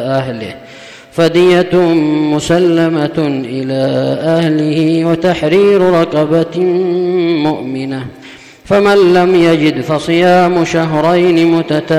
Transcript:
أهله، فدية مسلمة إلى أهله وتحرير رقبة مؤمنة. فمن لم يجد فصيام شهرين متتابعين